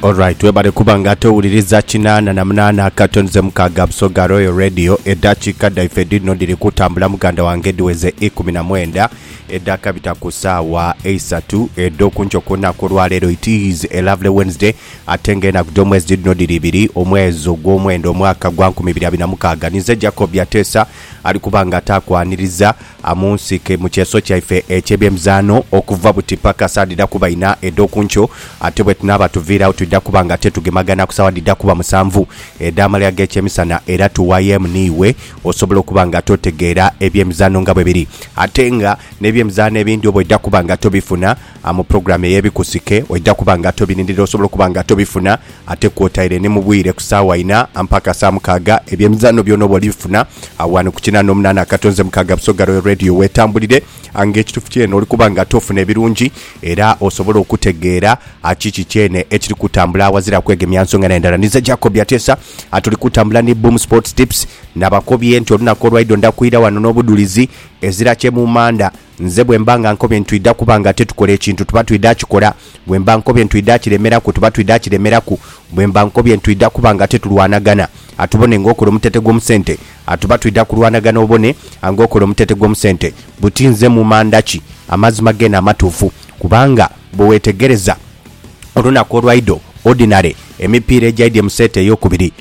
Alright, webale kubanga tewuliriza kinana na munana katonze mukaga Busoga Royal Radio eddakiika daife dino diri kutambula muganda wange diweze 19 eddaka bitakusaawa 3 eddo kuncho kona kulwalero. It is a lovely Wednesday atenge na kudomwezi dino diri 2 omwezi gw'omwendo omwaka gwa 2026 nize Jacob Yatesa ali kubanga atakwaniriza amunsike mu kyeso kyaife eky'ebyemizano okuva buti paka sadira kubaina eddo kuncho ate bwe tunaba tuviira tudda kubanga tetugemagana kusawa didda kuba musanvu edamala ya gechemisana era tuwayem niwe osobola okubanga totegeera ebyemizano nga bwe biri ate nga n'ebyemizano ebindi obwedda kubanga tobifuna mu program y'ebikusike odda kubanga tobinindira osobola okubanga tobifuna ate kwotaire ne mu bwire kusawa ina mpaka saa mukaga ebyemizano byonna obwolifuna wano ku 8 katonze mukaga Busoga Royal Radio wetambulire ang'ekitufu kyeno oli kubanga tofuna ebirungi era osobola okutegeera akiki kyene ekiri kutambula wazira kwegemya nsonga n'endala. Nize Jacob Yatesa atuli kutambula ni Boom Sports Tips n'abakobye enti olunako olwaido ndakwira wano n'obudulizi ezira kye mu manda nze bwe mbanga nkobye ntwidda kubanga tetukola ekintu tuba twidda kikola bwe mba nkobye ntwidda kiremeraku tuba twidda kiremeraku bwe mba nkobye ntwidda kubanga tetulwanagana atubone ng'okola omutete gw'omusente atuba twidda kulwanagana obone ng'okola omutete gw'omusente buti nze mu manda ki amazima gena amatuufu kubanga bwe weetegereza olunako olwaido ordinary emipiira ejaidye musete ey'okubiri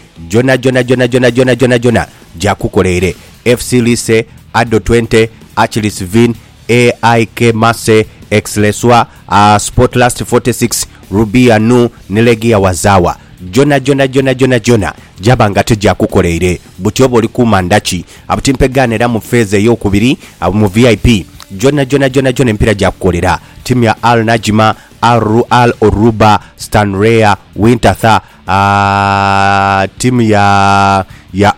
jona jakukoleere FC Lise Ado 20 Achilles Vin AIK Mase Exleswa Sportlast 46 Ruby Anu Nelegia Wazawa jona jabanga tejakukoleere buti obo oli kumandaki abutimpegana era mu feze ey'okubiri mu VIP jona empira jakukolera timu ya Al Najma Al Oruba Stanrea Wintertha timu ya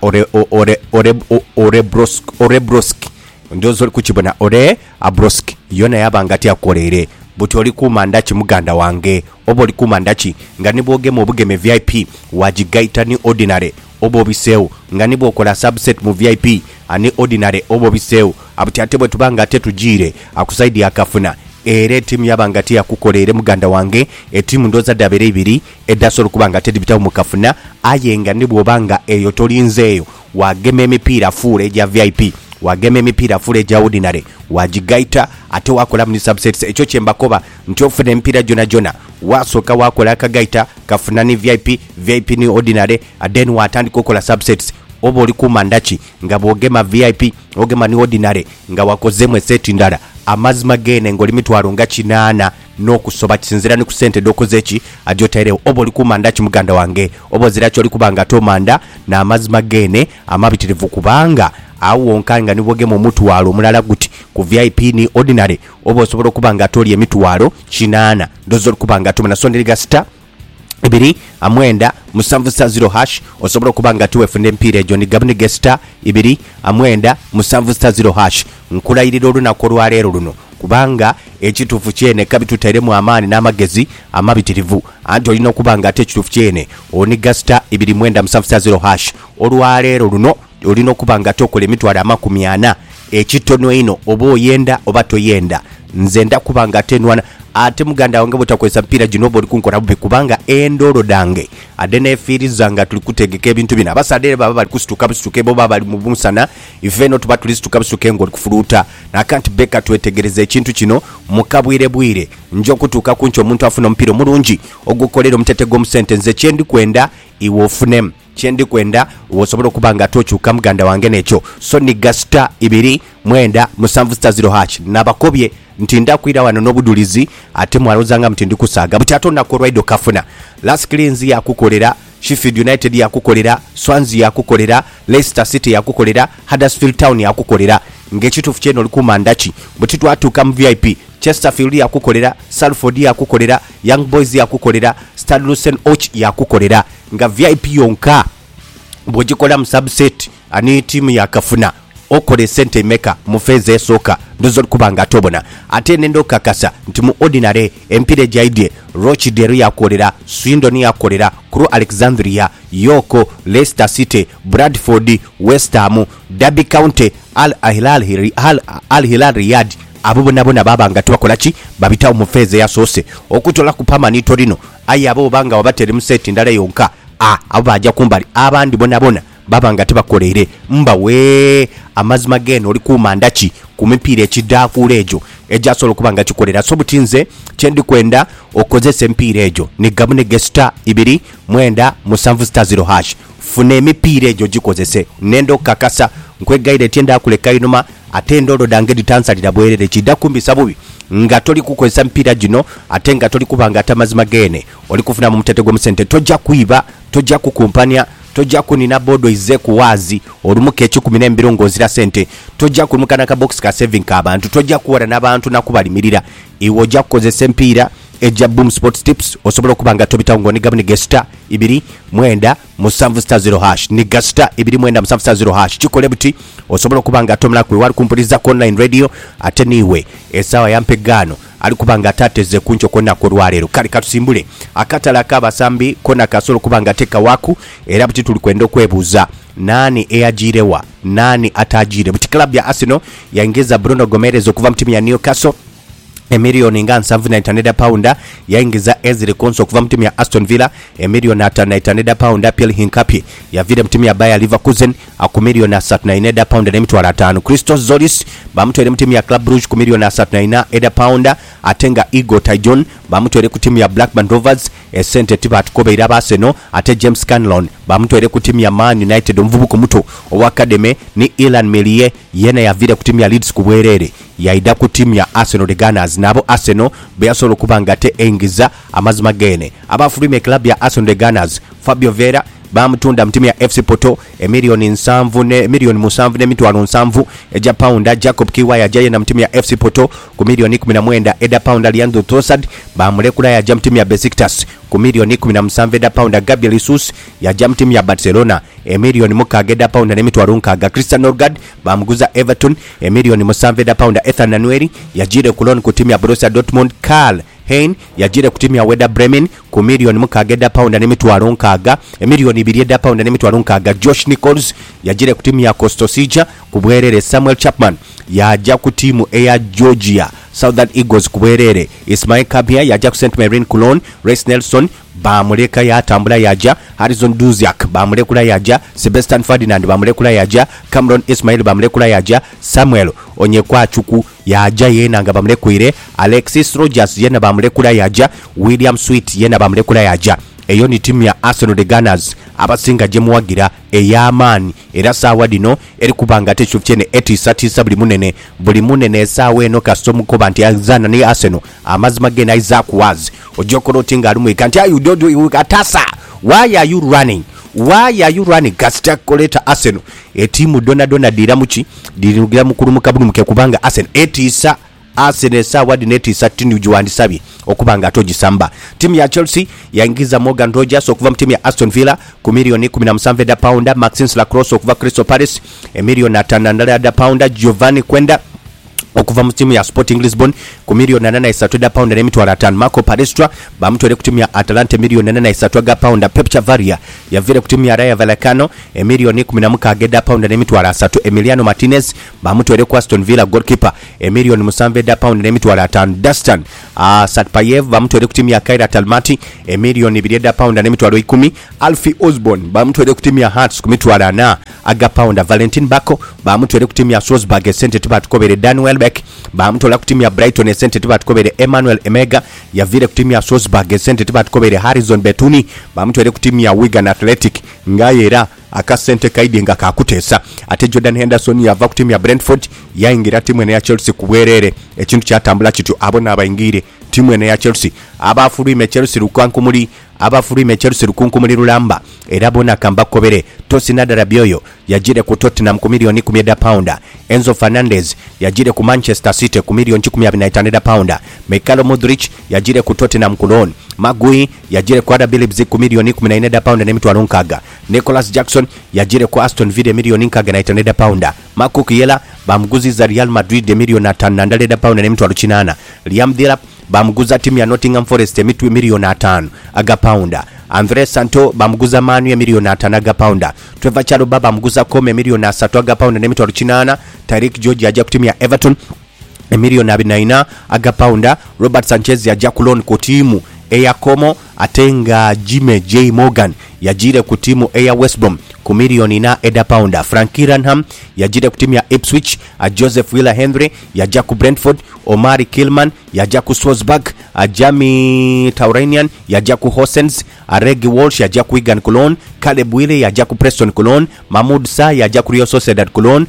Orebroski ndozo kukibona Ore Abroski yona yabanga tyakoleere buti oli kumandaki muganda wange obo oli kumandaki nga nibwogema obugeme VIP wajigaita ni ordinary obo bisewu nga nibwo okola subset mu VIP ani ordinary obo bisewu abuti ate bwe tubanga tetujire akusaidi akafuna ere timu yabanga yakukoleere muganda wange etimu ndoza dabere ibiri edasoro kubanga tedibitawo mukafuna ayenga nibwo banga eyo tolinzeeyo wagema emipiira fuule eja VIP wagema emipiira fuule eja ordinary wajigaita ate wakola mu subsets ekyo kyembakoba nti ofuna emipiira jona wasoka wakola akagaita kafuna ni VIP ni ordinary then watandika okola subsets obo oli kumandaki nga bwogema VIP ogema ni ordinary nga wakozemu eseti ndala amazima gene ngoli mitwalo nga 8 n'okusoba kisinzira ni ku sente dokozeki adyotaire obo oli kumandaki muganda wange obo ziraki oli kubanga tomanda na amazima gene amabitirivu kubanga awo nkanga nibwogema omutwalo omulala guti ku VIP ni ordinary obo osobola okubanga toli emitwalo 8 ndozo oli kubanga tomana sonderiga star ibiri amwenda musanvu star 0 hash osobola okubanga tuwefune empiira ejo ni gabune gesta ibiri amwenda musanvu star 0 hash nkulayirira olunako olwaleero luno kubanga ekituufu kyene kabitutairemu amaani n'amagezi amabitirivu anti olina okubanga ate ekituufu kyene oni gasta ibiri mwenda musanvu star 0 hash olwaleero luno olina okubanga tokola emitwalo 40 ekitono ino oba oyenda oba toyenda nze ndakubanga tenwana ate muganda wange butakwesa mpira gino obo likunkola bube kubanga endoro dange ade nefiiriza nga tuli kutegeka ebintu bino abasadere baba bali kusituka bo baba bali mu bumusana ifeno tuba tulisituka busituke ngo likufuluta na can't beka twetegereza ekintu kino mukabwire njo kutuka kuncho omuntu afuna mpira mulungi ogukolera omutete go musentence kyendi kwenda iwo funem kyendi kwenda wosobola okubanga tokyuka muganda wange nekyo so ni gasta ibiri mwenda musanvu star 0 hash nabakobye nti ndakwira wano n'obudulizi ate mwalozanga mti ndikusaaga buti atonna ko Rwaido kafuna Las Cleans yakukolera Sheffield United yakukolera Swansea yakukolera Leicester City yakukolera Huddersfield Town yakukolera ng'ekituufu kyeno oli kumandaki buti twatuuka mu VIP Chesterfield yakukolera Salford yakukolera Young Boys yakukolera Stade Lucerne Och yakukolera nga VIP yonka bwogikola mu subset ani timu yakafuna okole sente meka mufeze soka ndozo kubanga tobona ate nendo kakasa nti mu ordinary empire jaidye Rochdale yakolera Swindon yakolera Crew Alexandria Yoko Leicester City Bradford West Ham Derby County Al Hilal Riyadh abo bonabona babanga tubakola ki babitawo mu feze ya sose okutola ku Parma ni Torino ayi abo banga wabatere mu set ndala yonka abo bajja kumbali abandi bonabona babanga tebakolere mbawe amazima geno oli kumandaki ku mipiira ekiddaakula egyo ejasobola okuba nga kikolera so butinze kyendi kwenda okozesa empiira egyo ne gabune gestar 2 mwenda musanvu star 0 hash funa emipiira egyo gikozese nendo kakasa nkwegaire tienda kuleka inuma ate ndolo dange ditansalira bwerere kidda kumbisa bubi nga toli kukozesa emipiira gino ate nga toli kubanga atamazima gene oli kufuna mu mutete gwo musente tojja kuiba tojja kukumpania tojja kunina bodo ize kuwazi olumuke ekikumi n'embirongozira sente tojja kulumukana ka box ka saving ka abantu tojja kuwara n'abantu nakubalimirira iwo ojja kukozesa empiira ejja boom sports tips osobola okubanga tobitawo ng'oni gabune gestar 2 mwenda musanvu star 0 hash ni gestar 2 mwenda musanvu star 0 hash kikole buti osobola okubanga tomula kwe wali kumpuliza ku online radio ate niwe esawa yampegano ali kubanga atateze kuncho konna ko lwalero kali katusimbule akatala kabasambi kona kasolo kubanga teka waku era buti tuli kwenda okwebuuza nani eyajirewa nani atajire buti club ya Arsenal yaingeza Bruno Gomes okuva mu timu ya Newcastle emiliyoni nga 790 pounda yaingiza Ezri Konsa okuva mu timu ya Aston Villa emiliyoni 590 pounda Pierre Hincapié yavire mu timu ya Bayer Leverkusen ku miliyoni 390 pounda n'emitwalo 5 Christos Zolis bamutwere mu timu ya Club Brugge ku miliyoni 390 pounda atenga Igor Tyjon bamutwere ku timu ya Blackburn Rovers esente tibatukobeera Arsenal ate James Canlon bamutwere ku timu ya Man United omuvubuka muto owa academy ni Ilan Melier yena yavire ku timu ya Leeds ku bwerere yaida ku timu ya Arsenal the Gunners nabo Arsenal beyasobola okubanga te engiza amazima gene abafulime club ya Arsenal the Gunners Fabio Vera bamutunda mu timu ya FC Porto emiliyoni 7 n'emitwalo 7 eja pounda Jacob Kiwaya jaye na mu timu ya FC Porto ku miliyoni 19 eda pounda Leandro Trossard bamulekula yaja mu timu ya Besiktas ku miliyoni 17 eda pounda Gabriel Jesus yaja mu timu ya Barcelona emiliyoni 6 eda pounda n'emitwalo 9 Christian Norgard bamuguza Everton emiliyoni 7 eda pounda Ethan Anueri yajire ku loan ku timu ya Borussia Dortmund Karl Hein yajire ku timu ya Werder Bremen ku miliyoni 6 eda pounda n'emitwalo 9 emiliyoni 2 eda pounda n'emitwalo 9 Josh Nichols yajire ku timu ya Kostosija ku bwerere Samuel Chapman yaja ku timu eya Georgia Southern Eagles ku bwerere Ismail Kabia yaja ku St Mirren Cologne Reece Nelson bamuleka yatambula yaja Harrison Duziak bamulekula yaja Sebastian Ferdinand bamulekula yaja Cameron Ismail bamulekula yaja Samuel Onyekwachuku yaja yena nga bamulekuire Alexis Rogers yena bamulekula yaja William Sweet yena bamulekula yaja eyo ni timu ya Arsenal the Gunners abasinga je muwagira ey'amaani era saawa dino eri kubanga tekyufyene etisatisa buli munene esaawa eno kasito mukoba nti azana ne Arsenal amazima gena Isaac Waz ojokoroti nga alimu ikanti you atasa why are you running gasita koleta Arsenal etimu dona diramuki dirigira mukuru mukabulumuke kubanga Arsenal etisa Arsenal sawa dineti satini ujuandisabye okubanga atogisamba timu ya Chelsea yaingiza Morgan Rogers okuva mu timu ya Aston Villa ku miliyoni 17 pounda Maxence Lacrosse okuva Crystal Palace emiliyoni 5 pounda Giovanni Quenda okuva mu timu ya Sporting Lisbon ku miliyoni 8 pounda n'emitwalo 5 Marco Palestra bamutwere ku timu ya Atalanta miliyoni 8 pounda Pep Chavaria yavire ku timu ya Rayo Vallecano emiliyoni 16 pounda n'emitwalo 3 Emiliano Martinez bamutwere ku Aston Villa goalkeeper emiliyoni 7 pounda n'emitwalo 5 Dustin Satpayev bamutwere ku timu ya Kairat Almaty emiliyoni 2 pounda n'emitwalo 10 Alfie Osborne bamutwere ku timu ya Hearts ku mitwalo 4 pounda Valentin Bako bamutwere ku timu ya Strasbourg esente tibatukobere Daniel Beck bamutola ku timu ya Brighton esente tibatukobere Emmanuel Emega yavire ku timu ya Strasbourg esente tibatukobere Harrison Betuni bamutwere ku timu ya Wigan Athletic ngayera akasente kaidi nga kakutesa ate Jordan Henderson yava ku timu ya Brentford yaingira timu ene ya Chelsea kubwerere ekintu kyatambula kityo abona abayingire timu ene ya Chelsea abafulime Chelsea lukunkumuli lulamba era bona kamba kobere Tosina Darabioyo yajire ku Tottenham ku miliyoni 10 pounda Enzo Fernandez yajire ku Manchester City ku miliyoni 15 pounda Mikhailo Modric yajire ku Tottenham ku loan Magui yajire ku RB Leipzig ku miliyoni 14 pounda n'emitwalo 9 Nicholas Jackson yajire ku Aston Villa miliyoni 9 pounda Marco Kiela bamuguziza Real Madrid miliyoni 5 pounda n'emitwalo 8 Liam Delap bamuguza timu ya Nottingham Forest emitwe miliyoni 5 pounda Andre Santo bamuguza Manu ya miliyoni 5 pounda Trevor Chalobah bamuguza Kome miliyoni 3 pounda n'emitwalo 8 Tariq George yaja ku timu ya Everton miliyoni 4 pounda Robert Sanchez yaja ku loan ku timu eya Como atenga Jimmy J Morgan yajire ku timu Air West Brom ku milioni na eda pounder. Frankie Ranham yajire ku timu ya Ipswich. Joseph Wheeler Henry yaja ku Brentford. Omari Kilman yaja ku Strasbourg. Jamie Tauranian yaja ku Horsens. Reggie Walsh yaja ku Wigan Cologne. Caleb Wille yaja ku Preston Cologne. Mahmoud Sa yaja ku Real Sociedad Cologne.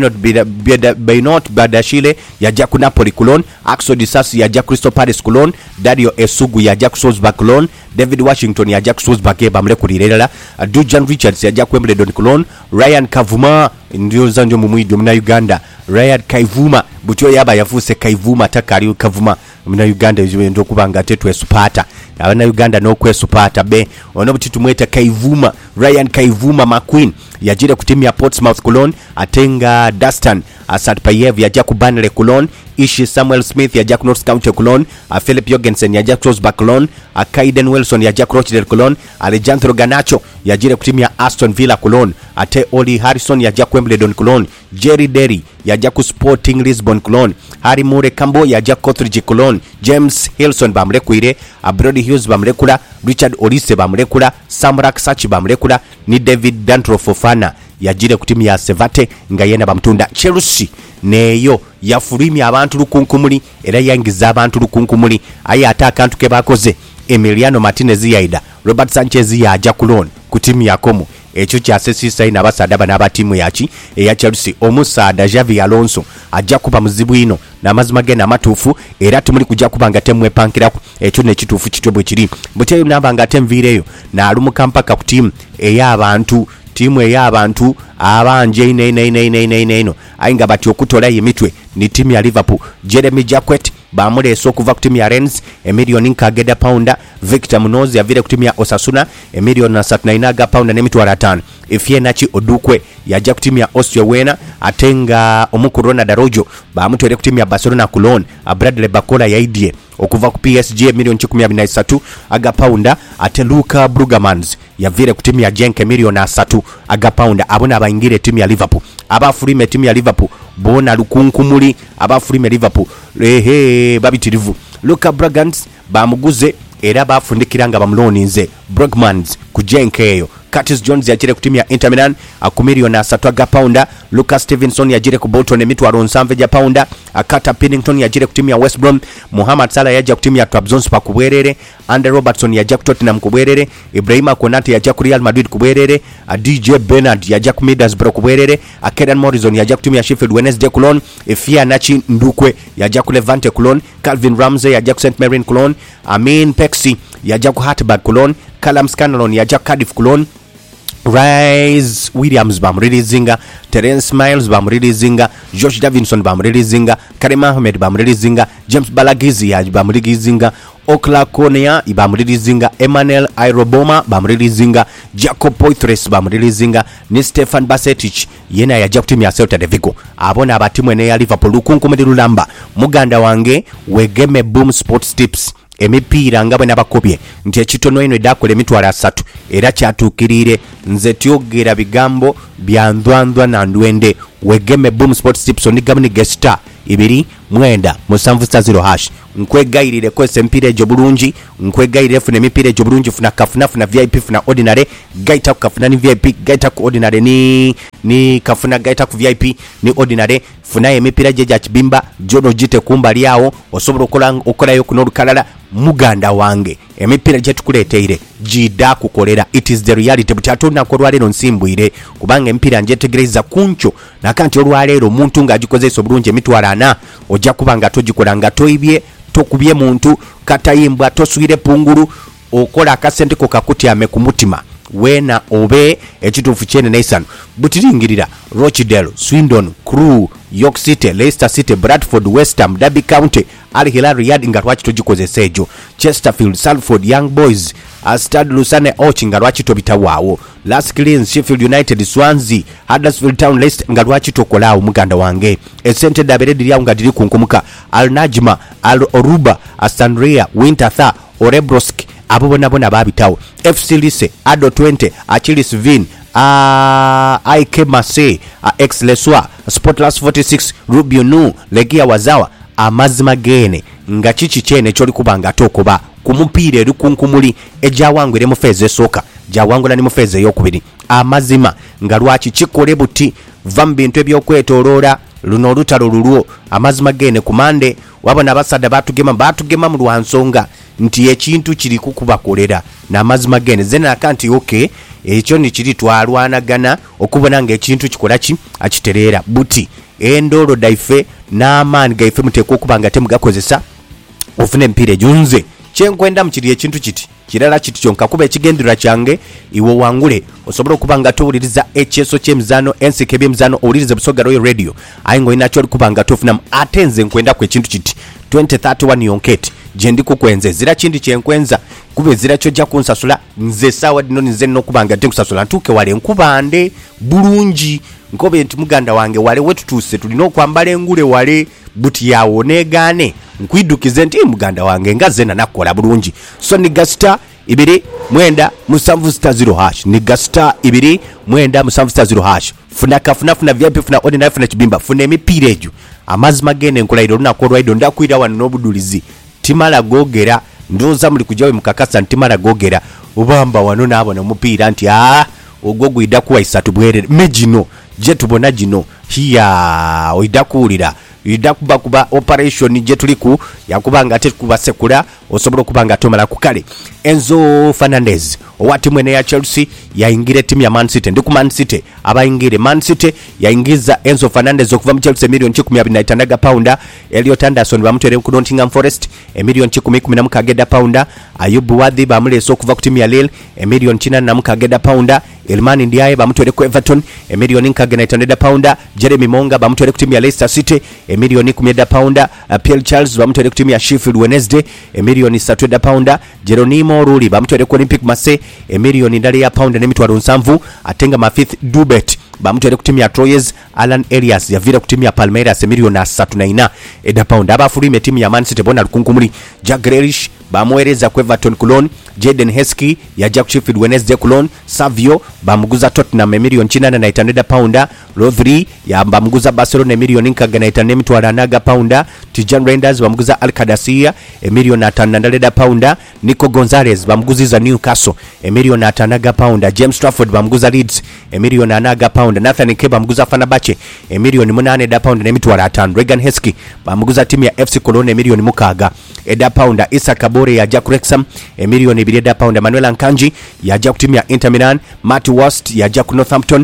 Benoit Badashile yaja ku Napoli Cologne. Axel Disasi yaja ku Crystal Palace Cologne. Dario Esugu yaja ku Salzburg Cologne. David Washington yaja ku Salzburg bamule kulirela. Dujan Richards yaja ku Wimbledon Cologne. Ryan Kavuma ndio zanjo mumwido mna Uganda. Ryan Kaivuma butyo yaba yafuse Kaivuma takali Kavuma mna Uganda ndo kubanga tetu esupata abana Uganda no kwesupata be ono butitu mweta Kaivuma. Ryan Kaivuma McQueen yajira ku timu ya Portsmouth Cologne. Atenga Dustin Asatpayev yaja ku Burnley Cologne. Ishi Samuel Smith yaja ku Notts County Cologne. Philip Jorgensen yaja ku Salzburg Cologne. Kaiden Wilson yaja ku Rochdale Cologne. Alejandro Garnacho yajira ku timu ya Aston Villa Cologne. Ate Oli Harrison yaja ku Wimbledon Cologne. Jerry Derry yaja ku Sporting Lisbon Cologne. Harry Mure Kambo yaja ku Cottridge Cologne. James Hilson bamulekuire. Brody Hughes bamulekula. Richard Olise bamulekula. Sam Raksachi bamulekula ni David Dantro Fofana yajire ku timu ya Sevate nga yena bamutunda. Chelsea neyo yafurimya abantu lukunkumuli era yangiza abantu lukunkumuli aye ataka ke bakoze. Emiliano Martinez yaida. Robert Sanchez yaja ku loan ku timu ya Como. Ekyo kyasesisa ina basada bana ba timu yachi eya Chelsea. Omusada Javi Alonso ajja kuba muzibu ino namazima gena matufu era tumuli kujja kubanga temwe pankirako ekyo ne kitufu kitobwe kiri buteye nabanga temvireyo na alumuka mpaka ku timu eya abantu timu eya abantu abanje ino ainga bati okutola yemitwe ni timu ya Liverpool. Jeremy Jacquet bamuleso okuva ku timu ya Rennes emilioni nkageda pounder. Victor Munoz yavire ku timu ya Osasuna emilioni 39 pounder n'emitwalo 5. Ifienachi Odukwe yaja ku timu ya Austria Wena. Atenga Omukorona Darojo bamutwere ku timu ya Barcelona Cologne. Bradley Bakola yaidie okuva ku PSG emilioni 13 aga pounder. Ate Luka Brugamans yavire ku timu ya Genk emilioni 3 aga pounder. Abona abayingire timu ya Liverpool abafulime timu ya Liverpool bona lukunkumuli abafulime Liverpool babitirivu. Luka Bragans bamuguze era bafundikiranga bamuloninze Brugmans ku Genk eyo. Curtis Jones yajire ku timu ya Inter Milan ku milioni 3 aga pounder. Lucas Stevenson yajire ku Bolton emitwalo 7 ja pounder. Carter Pennington yajire ku timu ya West Brom. Mohamed Salah yaja ku timu ya Trabzonspor ku bwerere. Andy Robertson yaja ku Tottenham ku bwerere. Ibrahima Konate yaja ku Real Madrid ku bwerere. DJ Bernard yaja ku Middlesbrough ku bwerere. Kedan Morrison yaja ku timu ya Sheffield Wednesday Cologne. Ifeanachi Ndukwe yaja ku Levante Cologne. Calvin Ramsey yaja ku St Mirren Cologne. Amin Pexi yaja ku Hartberg Cologne. Callum Scanlon yaja ku Cardiff Cologne. Rise Williams bamreleasinga. Terence Miles bamreleasinga. Josh Davinson bamreleasinga. Karim Ahmed bamreleasinga. James Balagizi bamreleasinga. Okla Konea bamreleasinga. Emmanuel Airoboma bamreleasinga. Jacob Poitres bamreleasinga. Ni Stefan Basetic yena yaja ku timu ya Celta de Vigo. Abona abatimu ene ya Liverpool lukunkumudi lulamba. Muganda wange Wegeme Boom Sports Tips emipiira nga bwe nabakobye nti ekitono eno edakola emitwalo 3 era kyatukirire nze tyogera bigambo bya ndwandwa na ndwende. Wegeme Boom Sports Tips onigamuni gesta 2-9-7-0# nkwegayirire kwese mpira ejo bulungi nkwegayirire funa emipiira ejo bulungi funa kafuna VIP funa ordinary gaita ku kafuna ni VIP gaita ku ordinary ni kafuna gaita ku VIP ni ordinary funa emipiira je ja kibimba jono jite kumbali yawo osobola okolayo kuno lukalala. Muganda wange emipiira je tukuleteire jida kukolera it is the reality butatonda ko lwalero nsimbwire kubanga emipiira nje tegereza kuncho nakanti olwalero omuntu ng'agikozesa obulungi emitwalo 4 ojja kubanga togikola nga toibye tokubye muntu katayimbwa tosuire punguru okola akasente ko kakutyame ku mutima wena obe ekituufu kyene Nathan butiringirira Rochdale, Swindon, Crewe, York City, Leicester City, Bradford, West Ham, Derby County, Al Hilal Riyadh nga lwaki togikozesa ejo. Chesterfield, Salford, Young Boys, Stade Lusane Och nga lwaki tobitawaawo. Las Cleans, Sheffield United, Swansea, Huddersfield Town, Leicester nga lwaki tokolaawo muganda wange. Esente dabere lyawo nga liri kunkumuka. Al Najma, Al Oruba, Astanria, Winterthur, Orebrosk abo bona babitawo. FC Lise, Ado 20, Achilles Vin, IK Marseille, Ex Lesoir, Sportlas 46, Rubio Nu, Legia Wazawa. Amazima gene nga chichi chene choli kubanga tokoba ku mupiira eri kunkumuli ejawangwire mu feezi esooka jawangula ne mu feezi ey'okubiri amazima nga lwaki kikole buti va mu bintu ebyokwetoloola luno olutalo lulwo amazima gene ku mande wabona abasadde batugema mu lwansonga nti ekintu kiri kukubakolera n'amazima gene zenaka nti oke ekyo nikiri twalwanagana okubona ng'ekintu kikola ki akitereera buti endolo daife n'amaani gaife muteekwa okuba nga temugakozesa ofuna emipiira ejunze kyenkwenda mukiri ekintu kiti kirala kiti kyonka kuba ekigendererwa kyange iwe wangule osobola okuba nga towuliriza ekyeso ky'emizaano ensiko eby'emizaano owuliriza Busoga Royal Radio aye ng'olina kyoli kuba nga tofunamu ate nze nkwenda ku ekintu kiti 2031 yonketi gye ndi kukwenze zira kindi kyenkwenza kuba ezira kyojja kunsasula nze saawa dino nze nina okuba nga tenkusasula ntuuke wale nkubande bulungi nkobe nti muganda wange wale wetutuuse tulina okwambala engule wale buti yawo neegaane nkwidukize nti muganda wange nga zena nakola bulungi so niga star 2-7-0# niga star 2-7-0# funa VIP funa ordinary funa kibimba funa emipiira egyo amazima gene nkolairo lunaku olwaido ndakwira wano n'obudulizi timala gogera ndoza muli kujawe mukakasa ntimala gogera obamba wano n'abona omupiira nti ogwo gwida kuwa isatu bwerere mejino je tubona gino hiya oida kuwulira ida kuba operation je tuliku yakubanga ate kubasekula osobola okubanga tomala kukale Enzo Fernandez owati mwene ya Chelsea yaingira timu ya Man City ndiku Man City abayingire Man City yaingiza Enzo Fernandez okuva mu Chelsea million 125 pounda Elliot Anderson bamutere ku Nottingham Forest million 10 pounda Ayubu Wadhi bamuleso okuva ku timu ya Lille million 9 pounda Elmani Ndiaye bamutere ku Everton million 9 pounda Jeremy Monga bamutere ku timu ya Leicester City million 10 pounda Pierre Charles bamutere ku timu ya Sheffield Wednesday million 30 pounda Jeronimo Ruli bamutere ku Olympic Marseille million ndali ya pounda n'emitwalo 7 atenga Mafith Dubet bamutere ku timu ya Troyes Alan Elias yavira ku timu ya Palmeiras million 34 pounda abafulime timu ya Man City bona lukunkumuli Jack Grealish bamuwereza ku Everton Cologne Jaden Heskey yajja ku Sheffield Wednesday Cologne Savio bamuguza Tottenham million 9 pounda Rodri bamuguza Barcelona million 5 pounda Tijan Reinders bamuguza Alcadacia million 5 pounda Nico Gonzalez bamuguziza Newcastle million 5 pounda James Trafford bamuguza Leeds million 4 pounda Nathan Ake bamuguza Fenerbahce million 8 pounda n'emitwalo 5 Regan Heskey bamuguza timu ya FC Cologne million 6 pounda Issa Kabore yajja ku Wrexham million 2 pounda Manuel Akanji yajja ku timu ya Inter Milan Matt West yajja ku Northampton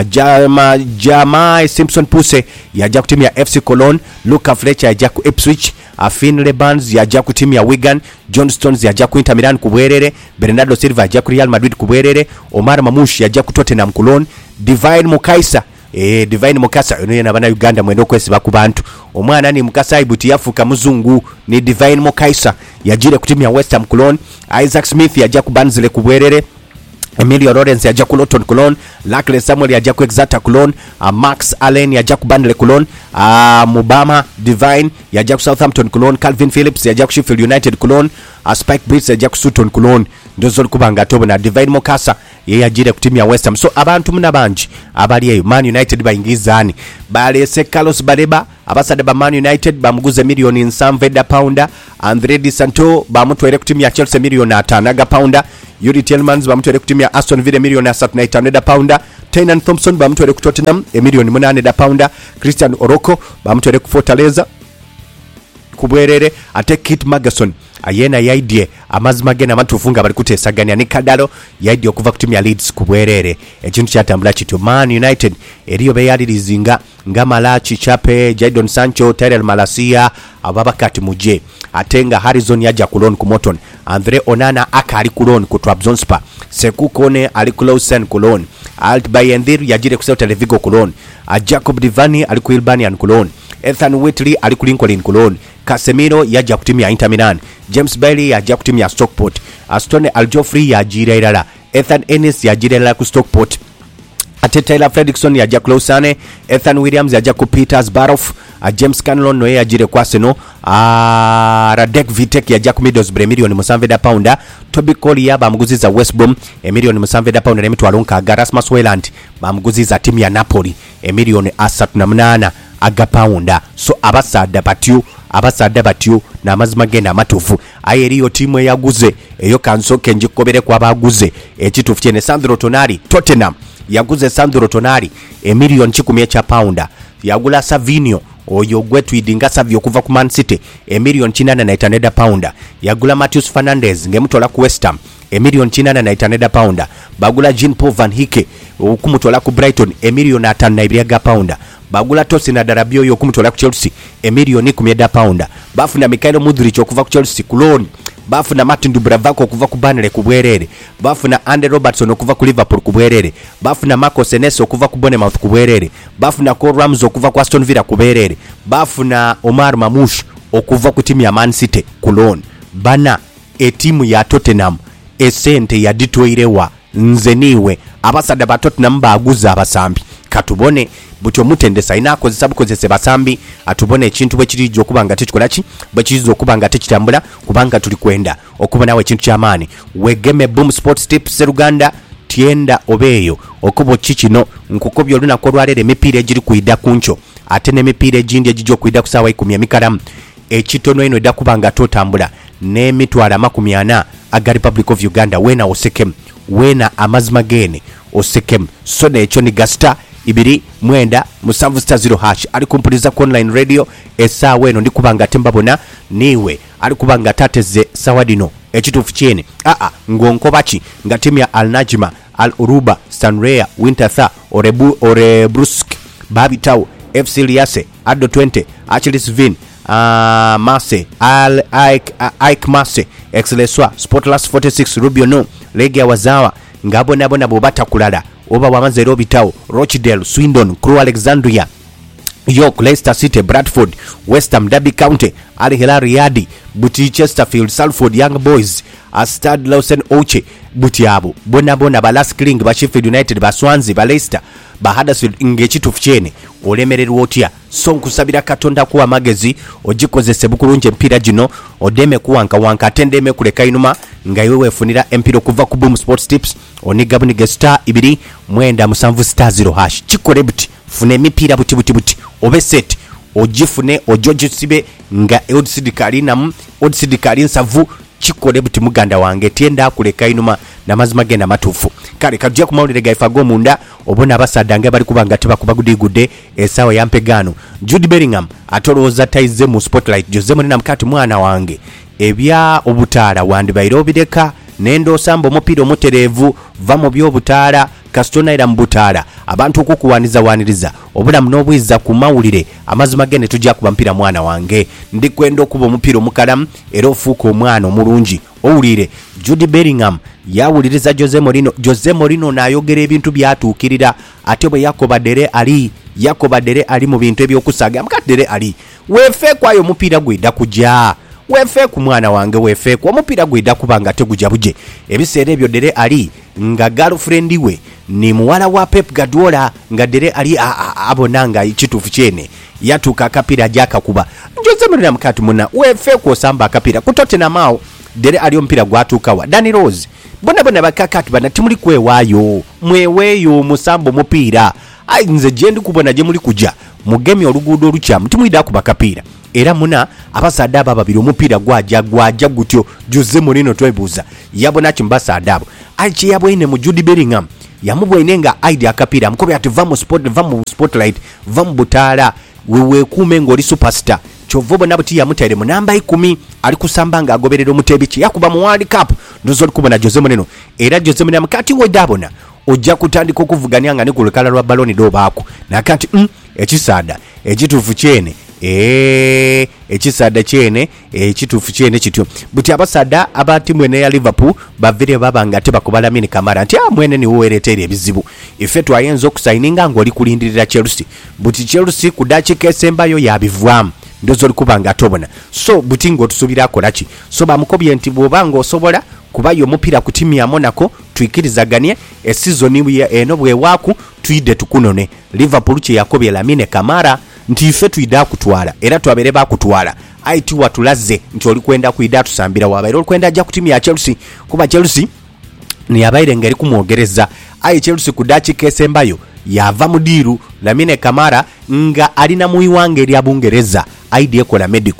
Jamai Simpson Puse yajja ku timu ya FC Cologne Luca Fletcher yajja ku Ipswich Finlay Barnes yajja ku timu ya Wigan John Stones yajja ku Inter Milan ku bwerere Bernardo Silva yajja ku Real Madrid ku bwerere Omar Mamush yajja ku Tottenham Cologne Divine Mukaisa Divine Mukasa ono yena bana Uganda mwendo kwesiba ku bantu omwana ni Mukasa ibuti yafuka muzungu ni Divine Mukaisa yajire ku timu ya West Ham Cologne Isaac Smith yajja ku Barnsley ku bwerere Emilio Lawrence yajja ku Luton Cologne Lachlan Samuel yajja ku Exeter Cologne Max Allen yajja ku Burnley Cologne Mubama Divine yajja ku Southampton Cologne Calvin Phillips yajja ku Sheffield United Cologne Spike Brits yajja ku Sutton Cologne ndozo kubanga tobona Divine Mukasa ye yajire ku timu ya West Ham so abantu muna banji abali eyo Man United bayingizani balese Carlos Baleba abasade ba Man United bamuguze million 7 pounda Andre Di Santo bamutwere ku timu ya Chelsea million 5 pounda Yuri Tielemans bamutwere ku timu ya Aston Villa million 35 pounda Taynan Thompson bamutwere ku Tottenham million 8 pounda Christian Oroko bamutwere ku Fortaleza kubwerere ate Kit Magason ayena yaidye amazima gena matufunga bali kutesaganya ni Kadalo yaidye okuva ku timu ya Leeds kubwerere ekintu kyatambula kityo Man United eriyo beyalirizinga nga Malachi Chape Jadon Sancho Tyrell Malacia ababakati muje atenga Harrison yaja ku loan ku Morton Andre Onana akali ku loan ku Trabzonspor Sekou Kone ali ku Lausanne ku loan Alt Bayendir yajire ku Celta Vigo ku loan Jacob Divani ali ku Hibernian ku loan Ethan Whitley ali ku Lincoln ku loan Casemiro yaja ku timu ya Inter Milan James Bailey yaja ku timu ya Stockport Aston Aljoffrey yajira ilala Ethan Ennis yajira ilala ku Stockport ate Taylor Fredrickson yaja ku Lausanne Ethan Williams yaja ku Petersburg James Canlon noye yajire ku Arsenal Radek Vitek yaja ku Middlesbrough million 7 pounda Toby Collier bamuguziza West Brom million 7 pounda n'emitwalo 6 Rasmus Hojlund bamuguziza timu ya Napoli million 38 pounda so abasada batyo abasadde batyo n'amazima genda amatuufu aye eriyo tiimu eyaguze eyo kansoke njikobere kwabaguze ekituufu kyene Sandro Tonali Tottenham yaguze Sandro Tonali emiliyoni 10 kya pounda yagula Savinio oyo gwe twidinga Savio okuva ku Man City emiliyoni 850 pounda yagula Matheus Fernandes ngemutola ku West Ham emiliyoni 850 pounda bagula Jean-Paul Van Hike okumutola ku Brighton emiliyoni 5 pounda bagula Tosin Adarabio okumutola ku Chelsea emiliyoni 10 pounda bafuna Mikhailo Mudryk okuva ku Chelsea ku loan bafuna Martin Dubravka okuva ku Burnley ku bwerere bafuna Andy Robertson okuva ku Liverpool ku bwerere bafuna Marco Senesi okuva ku Bournemouth ku bwerere bafuna Cole Ramsey okuva ku Aston Villa ku bwerere bafuna Omar Mamouche okuva ku timu ya Man City ku loan bana etimu ya Tottenham esente ya ditoirewa nze niwe abasada ba Tottenham baguza abasambi katubone butyo mutendesa inakozesa bukozese basambi atubone ekintu bwe kiri okubanga tekikola ki bwe kirizo okubanga tekitambula kubanga tuli kwenda okuba nawe ekintu ky'amaani wegeme Boom Sports Tips Uganda tienda obeeyo okubo kikino nkukobya olunako olwalero emipiira egiri kuyida kuncho ate n'emipiira egindi egijja okuyida ku ssaawa 10 emikalamu ekitono eno edda kubanga totambula n'emitwalo 40 aga Republic of Uganda wena osekemu wena amazima gene osekemu so n'ekyo ni gasita 2-7-0# ali kumpuliza ku online radio essaawa eno ndi kubanga tembabona niwe ali kubanga tateze sawadino ekituufu kyene ng'onkobaki nga timu ya Al Najma Al Uruba Stanrea Winterthur Orebrusk Babitaw FC Liase Ado 20 Achilles Vin Marse Ike Marse Excelsior Sportless 46 Rubio No Legia Wazawa ngabonabona bobata kulala oba wamaze Robitaw Rochdale Swindon Crew Alexandria York Leicester City Bradford West Ham Derby County Al Hilal Riyadi Buti Chesterfield Salford Young Boys Stade Lausanne Oche Butiabo bonabona ba Last King ba Sheffield United ba Swansea ba Leicester ba Huddersfield ngekitufu kyene olemererwa otya so nkusabira Katonda kuwa magezi ogikozese bukulunje mpira gino odeme kuwanka atendeme kuleka inuma nga iwe wefunira empira kuva ku Boom Sports Tips onigabunige star 2-7-0# kikore buti fune emipira buti obe set ogifune ojogisibe nga odsidikali nsavu kikole buti muganda wange tienda kuleka inuma namazima genda matufu kale kajja kumawulire gaifago munda obona abasaddange bali kubanga tebakuba gudigudde essaawa yampegano Jude Bellingham atolooza taize mu spotlight Jose Mourinho mkati mwana wange ebya obutaala wandibaire obireka n'endoosambo omupiira omutereevu va mu by'obutaala kasitona era mu butaala abantu okukuwaniriza obulamu n'obwiza ku mawulire amazima gene tujja kuba mpira mwana wange ndi kwenda okuba omupiira omukalamu era ofuuka omwana omulungi owulire Jude Bellingham yawuliriza Jose Mourinho n'ayogera ebintu byatuukirira ate bwe yakobadere ali mu bintu ebyokusaga mukadere ali wefe kwayo omupiira gwedda kujja wefe ku mwana wange wefe ku omupiira gwedda kubanga tegujja buje ebiseera ebyo dere ali nga girlfriend we ni muwala wa Pep Guardiola nga dere ali abonanga ekituufu kyene yatuuka akapiira jakakuba Jose Mourinho mukati muna wefe ku osamba akapiira kutote mao dere ali omupiira gwatuukawa Danny Rose bona bakakati bana timuli kwewaayo mweweeyo musambo mupiira nze gyendi kubona gye muli kujja mugemi oluguudo olukyamu timuyida ku bakapiira era muna abasadde abo babiri omupiira gwaja gutyo Jose Mourinho twebuuza yabona kimbasade abo aiki yabwine mu Jude Bellingham yamubwine nga aidi akapiira mukobe ati va mu spotlight va mu butaala weekuume ng'oli superstar kyova obona buti yamutere mu namba 10 ali kusamba nga agoberera omutebiki yakuba mu World Cup ndozo olikubona Jose Mourinho era Jose Mourinho mukati wedabona ojja kutandika okuvuganya nga ne ku lukala lwa baloni doobaako nakati ekisaada ekituufu kyene ekisaada kyene ekituufu kyene kityo buti abasaada abatimu ene ya Liverpool bavire babanga tebakuba Lamine Camara nti mwene niwo wereetera ebizibu ife twayenza okusayininga ng'oli kulindirira Chelsea buti Chelsea ku dakiika esembayo yabivaamu ndozo olikubanga atobona so buti ng'otusuubira akolaki so bamukobye nti bw'obanga osobola kubayo omupiira ku timu ya Monaco twikirizaganye esizoni eno bwewaaku tuyidde tukunone Liverpool kye yakobye Lamine Camara nti ife tuyidde kutwala era twabere bakutwala aiti watulaze nti oli kwenda kuyidde tusambira wabaire oli kwenda ajja ku timu ya Chelsea kuba Chelsea ni yabaire ngeri kumwogereza ayi Chelsea ku dakiika esembayo yava mudiru Lamine Camara nga alina muyiwange eri Abungereza aidi ekola medical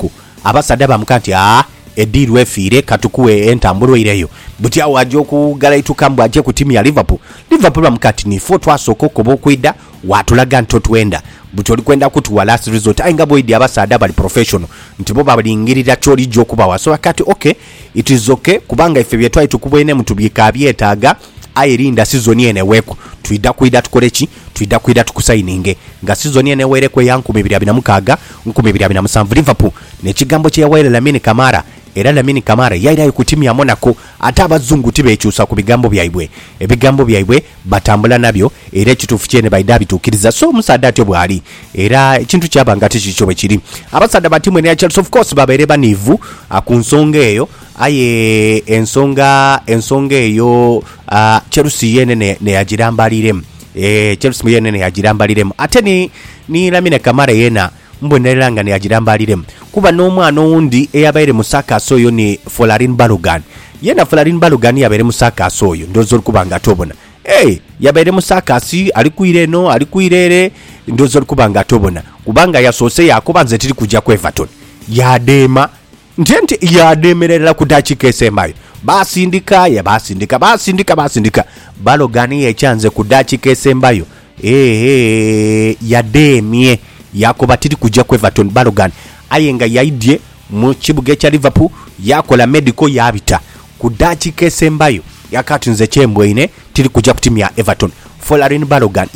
abasadde bamukanti ediru efiire katukuwe entambulo ireyo buti awo ajja okugala itukambu ajje ku timu ya Liverpool bamukati nifo twasooka okuba okwidda watulaga nti otwenda buti oli kwenda kutuwa last resort ainga boyidi abasadde bali professional nti bo balingirira ky'olijja okubawa so akati okay it is okay kubanga ife bye twali tukubwene mutu byetaaga ayirinda season ene weeko tuida kuida tukoleki tuida kuida tukusaininge nga season ene werekwe ya 2026 2027 Liverpool nekigambo kye yawaire Lamine Camara era Lamine Camara yairayo ku timu ya Monaco ate abazungu tibekyusa ku bigambo byaibwe batambula nabyo era ekituufu kyene baida bituukiriza so omusaadde atyo bwali era ekintu kyabanga tikikyo bwe kiri abasadde ba timu ya Chelsea of course babeere baniivu ku nsonga eyo aye ensonga eyo Chelsea yene neyagirambaliremu Chelsea yene neyagirambaliremu ate ni Lamine Camara yena mbonerera nga neyagirambaliremu kuba n'omwana owundi eyabaire musakaso oyo ni Folarin Balogun yena Folarin Balogun yabaire musakaso oyo ndozo olukubanga atobona yabaire musakasi alikuire eno alikuirere ndozo olukubanga atobona kubanga yasoose yakuba nze tiri kujja ku Everton yadeema nti yademerera ku dakika esembayo basindika Balogun yekyanze ku dakika esembayo yadeemye yakoba tiri kujja ku Everton Balogun ayenga yaidye mu kibuga kya Liverpool yakola medical yabita ku dakika esembayo yakatunze kyembweine tiri kujja ku timu ya Everton Folarin Balogun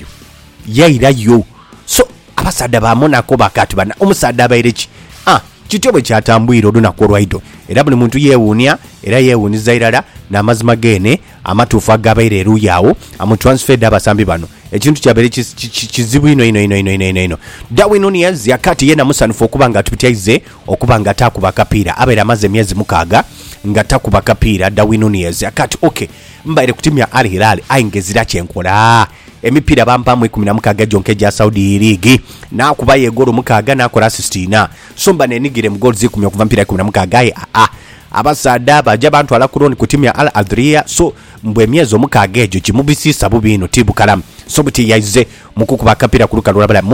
yairayo so abasadde ba Monaco bakati bana omusadde abaireki kityo bwe kyatambwira olunaku olwaido era buli muntu yeewuunya era yeewuuniza irala n'amazima gene amatuufu agabaire eruyawo amutransferde abasambi bano ekintu kyabaire kizibu ino Darwin Nunez yakati yena musanufu okuba nga tupitaize okuba nga takuba akapiira abaire amaze emyezi 6 nga takuba akapiira Darwin Nunez yakati okay mbaire ku timu ya Al Hilal ayingezira kyenkola emipiira bampamu 16 jonke ja Saudi League nakuba yegoro 6 nakola assist na somba nenigire mu goals 10 okuva mpira 16 abasadde abaja bantu alakuroni ku timu ya Al Adria so mbwe emyezo 6 ejo kimubisisa bubino tibukalamu so buti yaize mukukuba kapira ku lukalu labala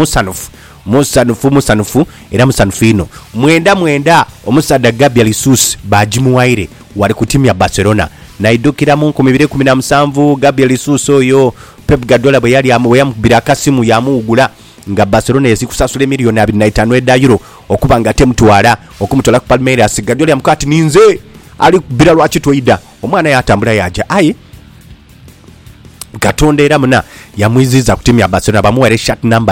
musanufu era musanufu ino mwenda omusadde Gabriel Jesus bajimuwaire wali ku timu ya Barcelona naidukira mu 2017 Gabriel Jesus oyo Pep Guardiola bwe yali yamubira akasimu yamuugula nga Barcelona yesikusasula miliyoni 25 euro okuba nga temutwala okumutwala ku Palmeiras Guardiola yamukati ninze ali bira lwaki toida omwana yatambula yaja ayi Katonda era muna yamwiziza ku timu ya Barcelona bamuwere shot number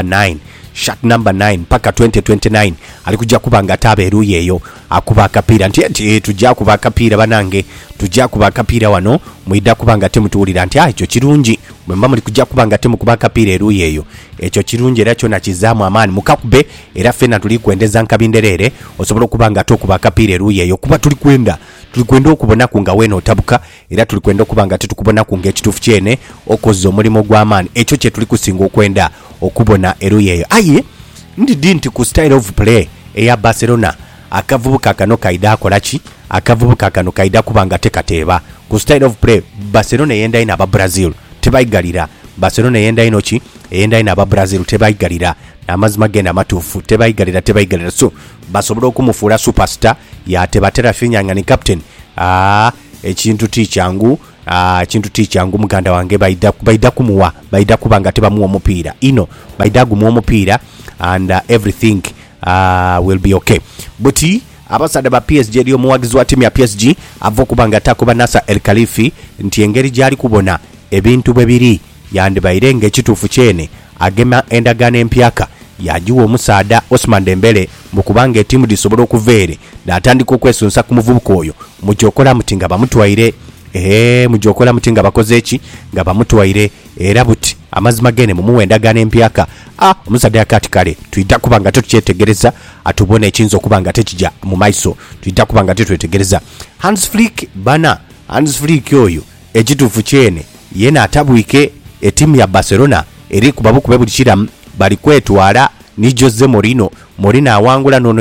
9 paka 2029 alikujja kuba nga tabeeru yeyo akuba akapiira nti tujja kuba akapiira banange tujja kuba akapiira wano muida kuba nga temutuulira nti ekyo kirungi mwemba muli kujja kuba nga temukuba akapiira eru yeyo ekyo kirungi era kyo nakizaamu amaani mukakube era fena tuli kwendeza nkabinderere osobola okuba nga tokuba akapiira eru yeyo kuba tuli kwenda okubona ku nga weno otabuka era tuli kwenda okuba nga tetukubona ku nga ekituufu kyene okozza omulimu gw'amaani ekyo kye tuli kusinga okwenda okubona eru yeyo aye ndidi nti ku style of play eya Barcelona akavubuka kano kaida akolaki akavubuka kano kaida kuba nga tekateeba ku style of play Barcelona yenda ina aba Brazil tebaigalira Barcelona yenda inoki yenda ina aba Brazil tebaigalira amazima genda matuufu tebaigalira so basobola okumufuula superstar yatebatera finyanga ni captain ekintu tichangu muganda wange baida kumuwa baida kubanga tebamuwa omupiira ino baida gumuwa omupiira and everything will be okay buti abasadde ba PSG eriyo muwagizi wa timu ya PSG ava okubanga takuba Nasser El Khalifi nti engeri gyali kubona ebintu bwe biri yandibaire ng'ekituufu kyene agema endagaano empyaka yajiwa omusaada Ousmane Dembele mukubanga etimu disobola okuveere natandika okwesunsa ku muvubuka oyo mukyokola muti nga bamutwaire mukyokola muti nga bakoze eki nga bamutwaire era buti amazima gene mumuwa endagaano empyaka omusaada yakati kale tuyita kubanga tetukyetegereza atubona ekiyinza okubanga tekijja mu maiso tuyita kubanga tetwetegereza Hans Flick oyo ekituufu kyene yena atabwike etimu ya Barcelona eri kubabukube buli kiramu bali kwetwala ni Jose Mourinho awangula nono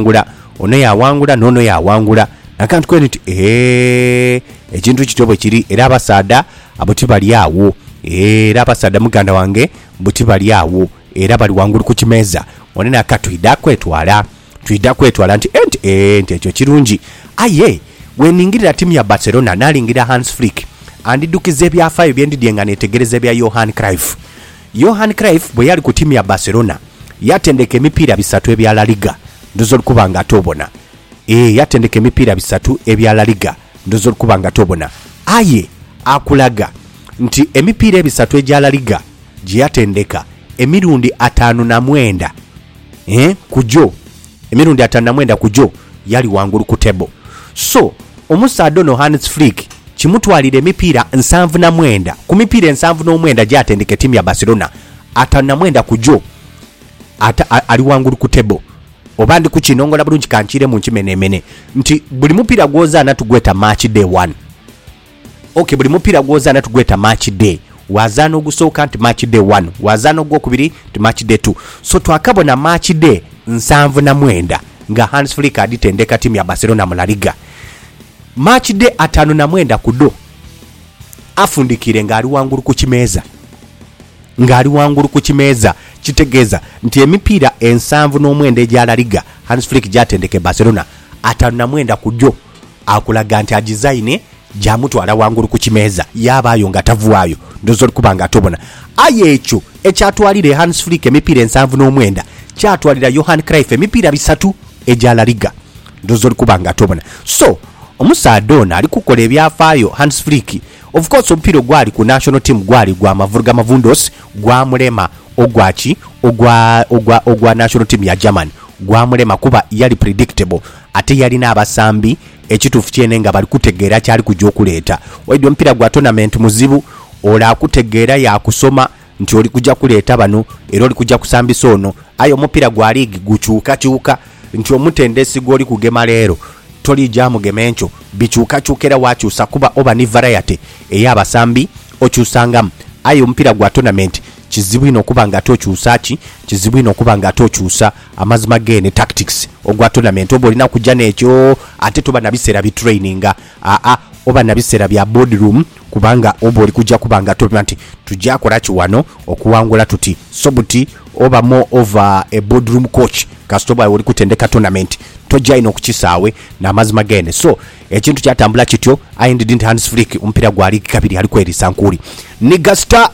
yawangula nakantu kwene nti ekintu kitobwe kiri era abasaada abuti bali awo era abasaada muganda wange buti bali awo era bali wangulu ku kimeeza onena akatwida kwetwala tuida kwetwala nti ekyo kirungi aye weningirira timu ya Barcelona nalingira Hans Flick andidukiza ebyafaayo byendidye nga netegereza bya Johan Cruyff bwe yali ku timu ya Barcelona yatendeka emipiira 3 ebya La Liga ndozo kubanga atobona yatendeka emipiira 3 ebya La Liga ndozo kubanga atobona aye akulaga nti emipiira 3 ebya La Liga gyatendeka emirundi 59 kujo emirundi 59 kujo yali wangulu ku table so omusadono Hans Flick kimutwalira emipiira 79 ku mipiira 79 gyatendeka timu ya Barcelona 59 kujo ali wangulu ku table oba ndi kukinongola bulungi kankire mu nkimenemene nti buli mupiira gwozaana tugweta match day 1 buli mupiira gwozaana tugweta match day wazaana ogusooka nti match day 1 wazaana ogwokubiri nti match day 2 so twakabona match day 79 nga Hans Flick aditendeka timu ya Barcelona mu La Liga match day 59 kudo afundikire ng'ali wangulu ku kimeeza kitegeeza nti emipiira 79 egya La Liga Hans Flick gyatendeke Barcelona 59 kujo akulaga nti agizaine gyamutwala wangulu ku kimeeza yabaayo nga tavuwaayo ndozo kubanga atobona aye ekyo ekyatwalire Hans Flick emipiira 79 kyatwalira Johan Cruyff emipiira 3 egya La Liga ndozo kubanga atobona so omusaadona ali kukola ebyafaayo Hans Flick of course omupiira gwali ku national team gwali gwa Mavuruga Mavundos gwa mulema ogwa national team ya German gwa mulema kuba yali predictable ate yali n'abasambi ekituufu kyene nga bali kutegeera kyali kujja okuleeta waidi omupiira gwa tournament muzibu ola akutegeera yakusoma nti oli kujja kuleeta bano era oli kujja kusambisa ono aye omupiira gwa liigi gukyukakyuka nti omutendesi gw'oli kugema leero toli jamugema enkyo bikyukakyukera wakyusa kuba oba ni variety ey'abasambi okyusangamu aye omupiira gwa tournament kizibu ino okuba nga tokyusa kizibu ino okuba nga tokyusa amazima gene tactics ogwa tournament oba olina kujja n'ekyo ate toba na biseera bitraininga oba na biseera bya boardroom kubanga oba oli kujja kuba nga tournament tujja kola kiwano okuwangula tuti so buti oba more over a boardroom coach kasitoba oli kutendeka tournament tojja ino okukisaawe n'amazima gene so ekintu kyatambula kityo ayindidinti Hans Flick omupiira gwali kabiri ali kwerisa nkuli niga star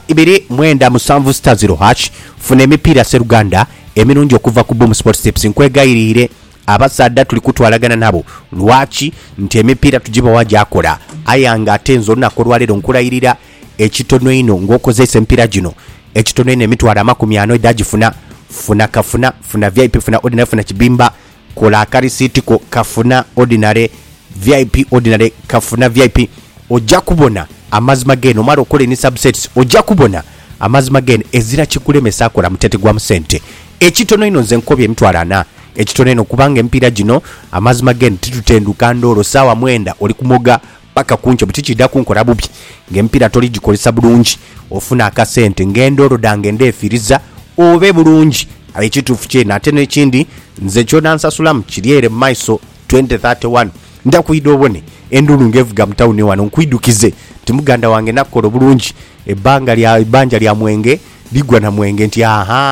297 star 0 hash funa emipiira seruganda emirungi okuva ku Boom Sports Tips nkwegayirire abasadda tuli kutwalagana nabo lwaki nti emipiira tugibawa gyakola ayanga atenzo olunaku olwaleero nkulayirira ekitono ino ng'okozesa emipiira gino ekitono ino emitwalo 40 edagifuna funa kafuna funa VIP funa ordinary funa kibimba kola akarisitiko kafuna ordinary VIP ordinary kafuna VIP ojja kubona amazima gene omara okola ni subsets ojja kubona amazima gene ezira kikulemesa akola mutete gwa musente ekitono ino nze nkobye emitwalo 4 ekitono ino kubanga empiira gino amazima gene titutenduka ndoro sawa mwenda oli kumoga paka kuncho butichida kunkola bubi ng'empiira toli gikolesa bulungi ofuna akasente ng'endoro dange ndefiriza obe bulungi ekituufu kyena ate n'ekindi nze kyona nsasulamu kiriere maiso 2031 ndakuyida obone endulu ngevuga mutawuni wano nkwidukize timuganda wange nakola bulungi ebbanja lya mwenge ligwa na mwenge nti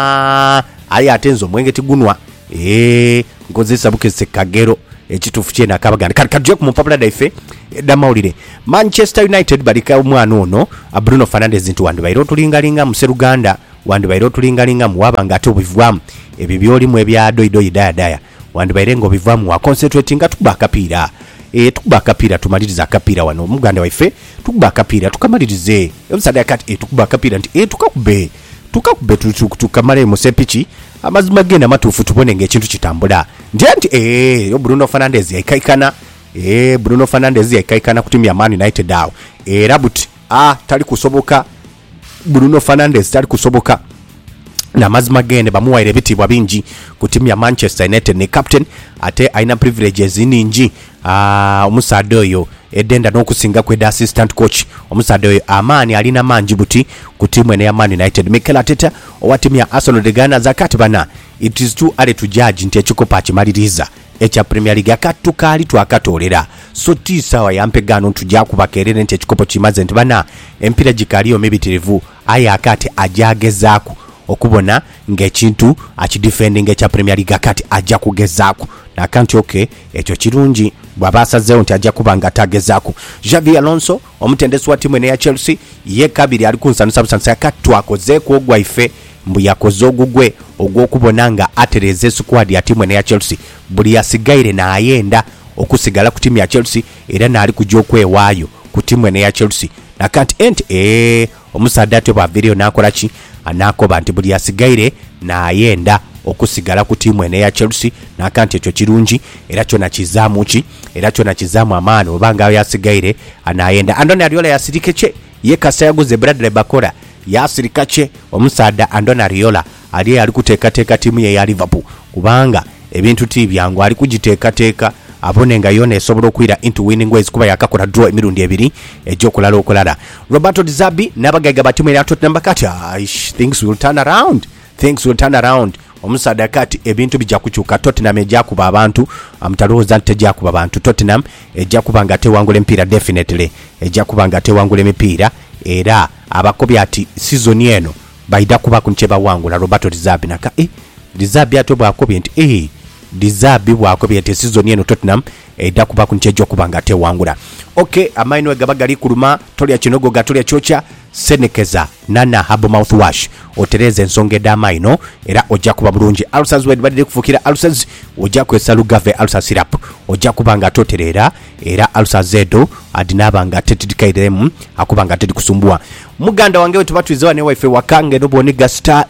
aye atenzo mwenge tigunwa nkozesa bukese kagero ekituufu kyena akabaganda kajja ku mupapula daife edamawulire Manchester United balika omwana ono Bruno Fernandes nti wandibaire otulingalinga mu Seruganda wandibaire otulingalinga muwaba nga ate obivwamu ebyo byolimu ebya doidoyi dayadaya wandibaire nga obivwamu wa concentrate nga tukuba akapiira tukuba akapiira tumaliriza akapiira wano omuganda waife tukuba akapiira tukamalirize ebusada kati tukuba akapiira nti tukakube tukamale mu sepiki amazima genda matuufu tubone ng'ekintu kitambula nti Bruno Fernandes yaikaikana Bruno Fernandes yaikaikana ku timu ya Man United awo era buti tali kusoboka Bruno Fernandes tali kusoboka na mazima gende bamuwaire bitibwa bingi ku timu ya Manchester United ne captain ate aina privileges ningi omusaadde oyo edenda n'okusinga kweda assistant coach omusaadde oyo amaani alina mangi buti ku timu ene ya Man United Mikel Arteta owa timu ya Arsenal de Ghana zakati bana it is too early to judge nti ekikopa kimaliriza ekya Premier League akatukali twakatolera so tisawa yampegano tujja kubakerere nti ekikopo kimaze nti bana empira gikaliyo mibitirivu aye akati ajagezaako okubona ng'ekintu akidefending ekya Premier League kati ajja kugezaako nakanti okay ekyo kirungi bw'aba asazeewo nti ajja kuba nga atagezaako. Xavi Alonso omutendesi wa ttiimu eno eya Chelsea ye kabiri ali kunsanusa busanusa kati twakozeeko ogwaife mbu yakoze ogugwe ogw'okubona nga atereza squad ya ttiimu eno eya Chelsea buli yasigaire n'ayenda okusigala ku ttiimu ya Chelsea era n'ali kujja okwewaayo ku ttiimu eno eya Chelsea nakanti enti omusaadde ate bw'aviiriyo n'akola ki anaakoba nti buli yasigaire n'ayenda okusigala ku ttiimu eno eya Chelsea nakanti ekyo kirungi era kyona kizaamu ki era kyona kizaamu amaani obanga yasigaire anayenda. Andoni Ariola yasirike kye ye kasa yaguze Bradley Bakora yasirika kye omusaadde Andoni Ariola ali kuteekateeka ttiimu ye ya Liverpool kubanga ebintu tibyangu ali kugiteekateeka abone nga yona esobola okwira into winning ways kuba yakakola draw emirundi ebiri ejjokulala okulala. Roberto Di Zerbi n'abagaiga ba ttiimu ya Tottenham bakati things will turn around omusaadde kati ebintu bijja kukyuka. Tottenham ejja kuba abantu amutalooza nti tejja kuba abantu. Tottenham ejja kuba nga tewangula emipiira definitely ejja kuba nga tewangula emipiira era abakobya ati season eno baida kuba ku ncheba wangula Roberto Di Zerbi naka Di Zerbi ate bwakobye nti Di Zerbi bwakobye nti season eno Tottenham ejja kuba ku nchejo kuba nga tewangula. Okay amaino gabagali kuluma tolya kinogo gatolya chocha Senekeza Nana Habo mouthwash otereze ensonga ed'amaino era ojja kuba bulungi. Ulcers wedibadde kufukira ulcers ojja kwesa Lugave ulcer syrup ojja kuba nga toterera era ulcers edo adinaba nga tetidikairemu akuba nga tedi kusumbua. Muganda wange wetu batwizewa ne wifi wakange noboniga star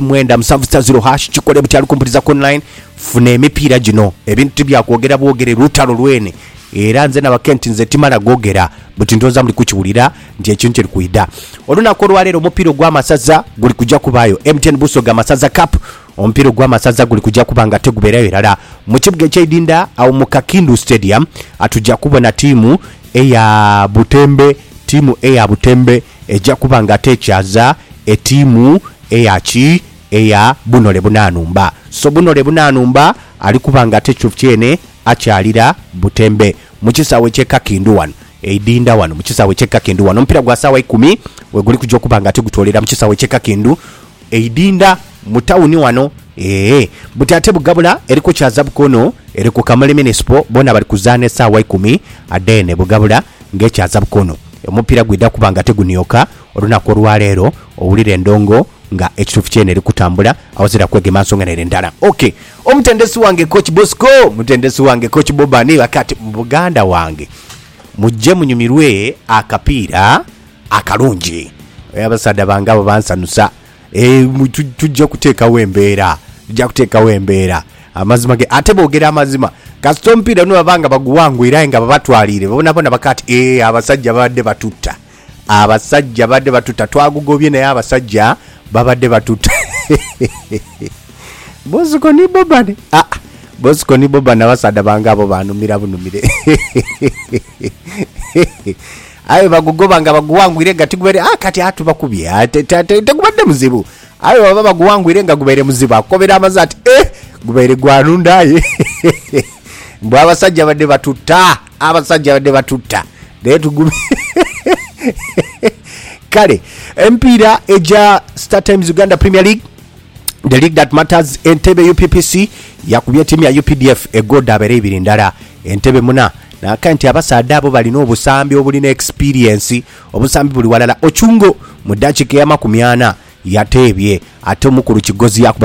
2 kikole butyali kumpuliza online fune emipiira gino ebintu byakwogera bwogere lutalo lwene era nze nabakenti nze timala gogera buti ndonza muli kukiwulira nti ekintu kiri kuida. Olunaku olwaleero omupiira gw'amasaza guli kujja kubaayo MTN Busoga Masaza Cup omupiira gw'amasaza guli kujja kuba nga tegubeerayo erala mu kibuga eky'Edinda awo mu Kakindu Stadium atujja kubona ttiimu eya Butembe ejja kuba nga tekyaza ettiimu eya Bunole Bunanumba. So Bunole Bunanumba ali kuba nga tekyene akyalira Butembe mu kisaawe ky'Ekakindu wano Edinda wano mu kisaawe ky'Ekakindu wano omupiira gwa ssaawa 10 we guli kujja okuba nga tegutolera mu kisaawe ky'Ekakindu Edinda mu tawuni wano buti ate Bugabula eriko kyaza bukono eriko Kamale Municipal bona bali kuzaana essaawa 10 adene Bugabula ng'ekyaza bukono omupiira gwidda kuba nga tegunyoka olunaku olwaleero owulira endongo nga ekitufu kyene eri kutambula awazira kwegema nsonga nere ndala. Okay omutendesi wange coach Bosco mutendesi wange coach Bobani wakati Buganda wange mujje munyumirwe akapiira akalungi abasada bange abo bansanusa tujja kuteekawo embeera amazima ge ate boogera amazima kasito omupiira no babanga baguwangwira nga babatwalire bona bakati abasajja babadde batuta twagugobye naye abasajja babadde batuta Bosco ni Bobani abasada bange abo banumira bunumire ayo bagugoba nga baguwangwire nga tigubere kati atubakubye tegubadde muzibu ayo baba baguwangwire nga gubaire muzibu akobera amazati gubaire gwanundaye mbwa abasajja badde batuta naye tugumi kale empiira eja Star Times Uganda Premier League the league that matters Entebbe UPPC yakubye timu ya UPDF egoda abere ibiri ndala Entebbe muna nakanti abasaadde abo balina obusambi obulina experience obusambi buli walala Ochungo mu dakika ya 40 yateebye ate omukulu kigozi